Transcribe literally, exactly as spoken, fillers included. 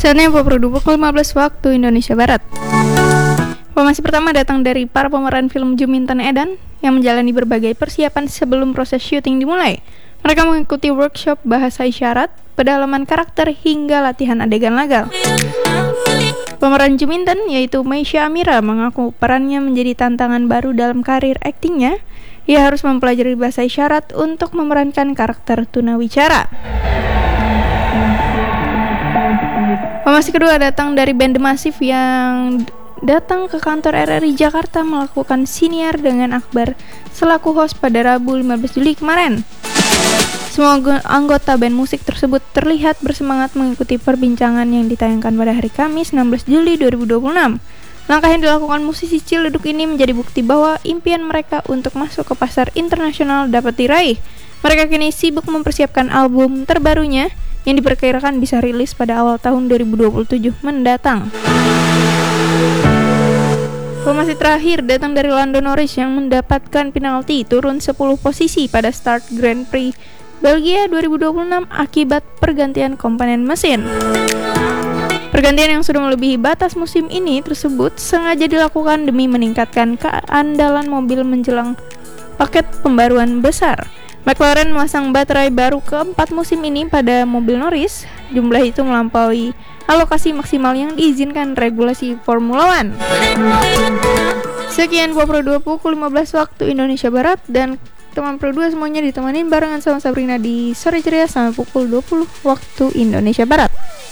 Saatnya pukul lima belas waktu Indonesia Barat. Informasi pertama datang dari para pemeran film Juminten Edan yang menjalani berbagai persiapan sebelum proses syuting dimulai. Mereka mengikuti workshop bahasa isyarat, pedalaman karakter hingga latihan adegan laga. Pemeran Juminten yaitu Meisya Amira mengaku perannya menjadi tantangan baru dalam karir aktingnya. Ia harus mempelajari bahasa isyarat untuk memerankan karakter tunawicara. Informasi kedua datang dari band The Massive yang datang ke kantor R R I Jakarta melakukan siniar dengan Akbar selaku host pada Rabu lima belas Juli kemarin. Semua anggota band musik tersebut terlihat bersemangat mengikuti perbincangan yang ditayangkan pada hari Kamis enam belas Juli dua ribu dua puluh enam. Langkah yang dilakukan musisi Ciledug ini menjadi bukti bahwa impian mereka untuk masuk ke pasar internasional dapat diraih. Mereka kini sibuk mempersiapkan album terbarunya yang diperkirakan bisa rilis pada awal tahun dua ribu dua puluh tujuh mendatang. Informasi terakhir datang dari Lando Norris yang mendapatkan penalti turun sepuluh posisi pada start Grand Prix Belgia dua ribu dua puluh enam akibat pergantian komponen mesin. Pergantian yang sudah melebihi batas musim ini tersebut sengaja dilakukan demi meningkatkan keandalan mobil menjelang paket pembaruan besar. McLaren memasang baterai baru keempat musim ini pada mobil Norris. Jumlah itu melampaui alokasi maksimal yang diizinkan regulasi Formula One. Sekian Pro dua pukul lima belas waktu Indonesia Barat, dan teman Pro dua semuanya ditemanin barengan sama Sabrina di Sore Ceria sampai pukul dua puluh waktu Indonesia Barat.